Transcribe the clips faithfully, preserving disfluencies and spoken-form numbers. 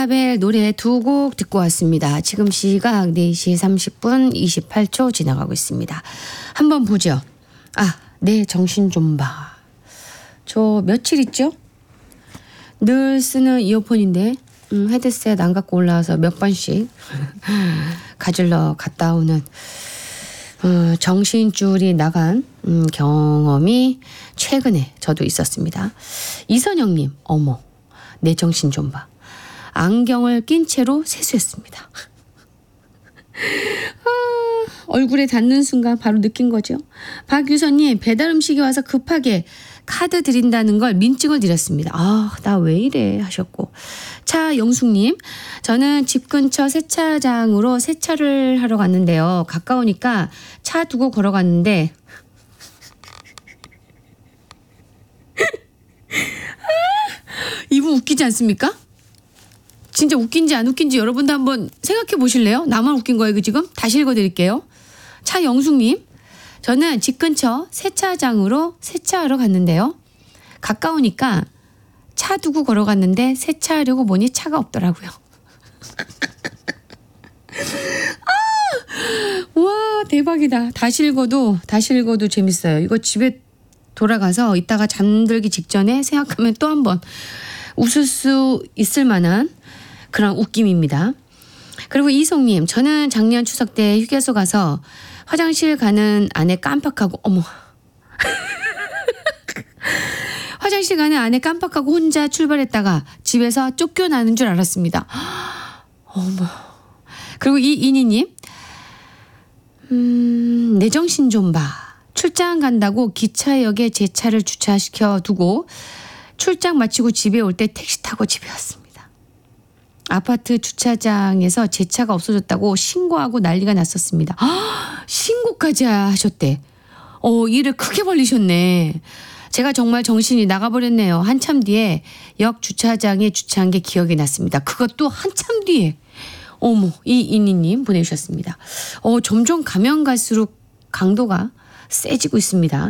이사벨 노래 두 곡 듣고 왔습니다. 지금 시각 네 시 삼십 분 이십팔 초 지나가고 있습니다. 한번 보죠. 아, 내 정신 좀 봐. 저 며칠 있죠? 늘 쓰는 이어폰인데 음, 헤드셋 안 갖고 올라와서 몇 번씩 가질러 갔다 오는 어, 정신줄이 나간 음, 경험이 최근에 저도 있었습니다. 이선영님, 어머, 내 정신 좀 봐. 안경을 낀 채로 세수했습니다. 아, 얼굴에 닿는 순간 바로 느낀 거죠. 박유선님, 배달 음식이 와서 급하게 카드 드린다는 걸 민증을 드렸습니다. 아, 나 왜 이래 하셨고. 차영숙님, 저는 집 근처 세차장으로 세차를 하러 갔는데요. 가까우니까 차 두고 걸어갔는데 이분 웃기지 않습니까? 진짜 웃긴지 안 웃긴지 여러분도 한번 생각해 보실래요? 나만 웃긴 거예요, 지금? 다시 읽어드릴게요. 차영숙님, 저는 집 근처 세차장으로 세차하러 갔는데요. 가까우니까 차 두고 걸어갔는데 세차하려고 보니 차가 없더라고요. 아, 와, 대박이다. 다시 읽어도 다시 읽어도 재밌어요. 이거 집에 돌아가서 이따가 잠들기 직전에 생각하면 또 한 번 웃을 수 있을 만한 그런 웃김입니다. 그리고 이송님, 저는 작년 추석 때 휴게소 가서 화장실 가는 안에 깜빡하고 어머 화장실 가는 안에 깜빡하고 혼자 출발했다가 집에서 쫓겨나는 줄 알았습니다. 어머. 그리고 이인희님, 음, 내 정신 좀 봐. 출장 간다고 기차역에 제 차를 주차시켜 두고 출장 마치고 집에 올 때 택시 타고 집에 왔습니다. 아파트 주차장에서 제 차가 없어졌다고 신고하고 난리가 났었습니다. 아, 신고까지 하셨대. 어, 일을 크게 벌리셨네. 제가 정말 정신이 나가버렸네요. 한참 뒤에 역 주차장에 주차한 게 기억이 났습니다. 그것도 한참 뒤에. 어머, 이인희님 보내주셨습니다. 어, 점점 가면 갈수록 강도가 세지고 있습니다.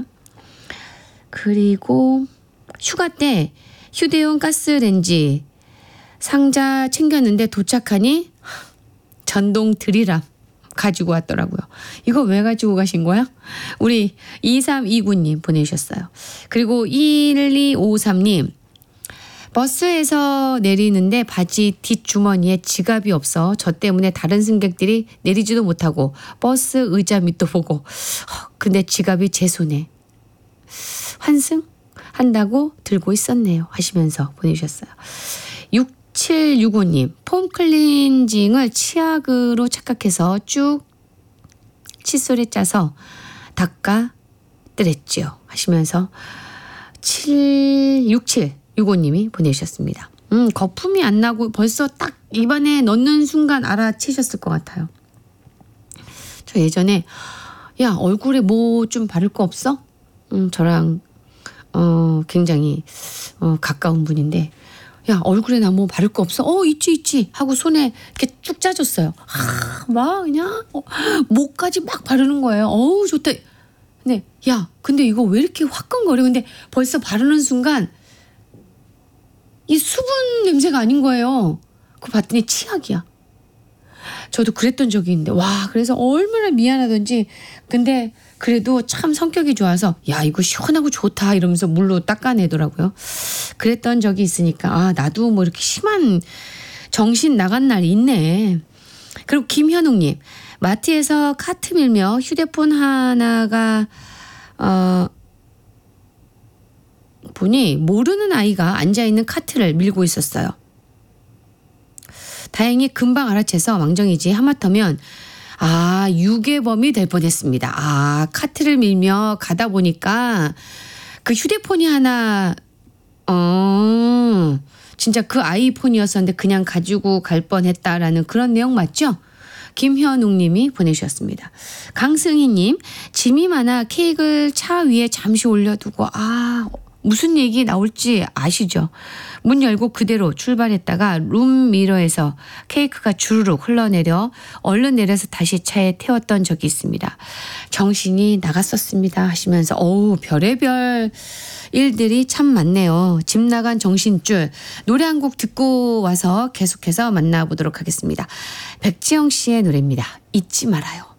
그리고 휴가 때 휴대용 가스레인지 상자 챙겼는데 도착하니 전동 드릴함 가지고 왔더라고요. 이거 왜 가지고 가신 거야? 우리 이삼이구님 보내주셨어요. 그리고 일이오삼님, 버스에서 내리는데 바지 뒷주머니에 지갑이 없어 저 때문에 다른 승객들이 내리지도 못하고 버스 의자 밑도 보고 근데 지갑이 제 손에 환승? 한다고 들고 있었네요 하시면서 보내주셨어요. 육칠육오님, 폼 클렌징을 치약으로 착각해서 쭉 칫솔에 짜서 닦아드렸죠 하시면서 육칠육오님이 보내주셨습니다. 음, 거품이 안 나고 벌써 딱 입안에 넣는 순간 알아채셨을 것 같아요. 저 예전에 야, 얼굴에 뭐 좀 바를 거 없어? 음, 저랑 어, 굉장히 어, 가까운 분인데 야, 얼굴에 나 뭐 바를 거 없어? 어, 있지 있지 하고 손에 이렇게 쭉 짜줬어요. 아, 막 그냥 어, 목까지 막 바르는 거예요. 어우, 좋다. 근데 야, 근데 이거 왜 이렇게 화끈거려? 근데 벌써 바르는 순간 이 수분 냄새가 아닌 거예요. 그거 봤더니 치약이야. 저도 그랬던 적이 있는데 와, 그래서 얼마나 미안하던지. 근데 그래도 참 성격이 좋아서 야, 이거 시원하고 좋다 이러면서 물로 닦아내더라고요. 그랬던 적이 있으니까 아, 나도 뭐 이렇게 심한 정신 나간 날이 있네. 그리고 김현웅님, 마트에서 카트 밀며 휴대폰 하나가 어 보니 모르는 아이가 앉아있는 카트를 밀고 있었어요. 다행히 금방 알아채서 망정이지 하마터면 아, 유괴범이 될 뻔했습니다. 아, 카트를 밀며 가다 보니까 그 휴대폰이 하나 어 진짜 그 아이 폰이었었는데 그냥 가지고 갈 뻔했다라는 그런 내용 맞죠? 김현웅 님이 보내주셨습니다. 강승희 님, 짐이 많아 케이크를 차 위에 잠시 올려두고 아, 무슨 얘기 나올지 아시죠? 문 열고 그대로 출발했다가 룸미러에서 케이크가 주르륵 흘러내려 얼른 내려서 다시 차에 태웠던 적이 있습니다. 정신이 나갔었습니다 하시면서 어우 별의별 일들이 참 많네요. 집 나간 정신줄. 노래 한 곡 듣고 와서 계속해서 만나보도록 하겠습니다. 백지영 씨의 노래입니다. 잊지 말아요.